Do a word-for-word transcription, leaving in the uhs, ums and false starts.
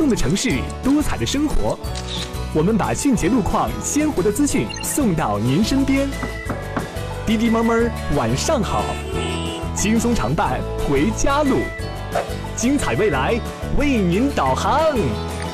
动的城市，多彩的生活。我们把迅捷路况、鲜活的资讯送到您身边。滴滴猫猫，晚上好，轻松常伴回家路，精彩未来为您导航。